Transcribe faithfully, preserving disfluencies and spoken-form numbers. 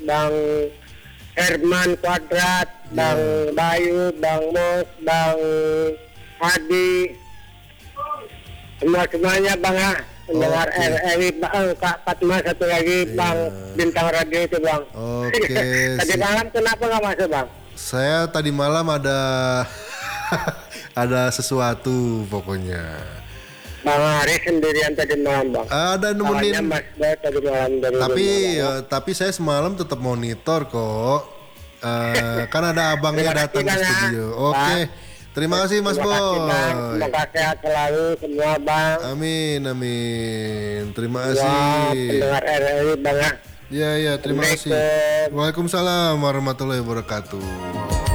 Bang Herman Kuadrat, Bang Bayu, Bang Mus, Bang Adi, semua semuanya Bang ya. Pendengar Oke. R R I, Bang Kak Fatma, satu lagi Bang bintang radio itu Bang. Oke, Tadi sip. malam kenapa nggak masuk Bang? Saya tadi malam ada ada sesuatu pokoknya. Bang Haris sendirian tadi malam Bang. Ada Soalnya nemenin. Mas Boy tadi malam dari Tapi rumah, eh, tapi saya semalam tetap monitor kok. Eh, kan ada abangnya Terima datang kasih, ke Bang, ya. studio. Oke. Terima kasih Mas Terima kasih Bang. Boy. Semoga sehat selalu semua Bang. Amin amin. Terima Ya, kasih. pendengar R R I Bang ya. Ya ya terima kasih. Assalamualaikum. Waalaikumsalam warahmatullahi wabarakatuh.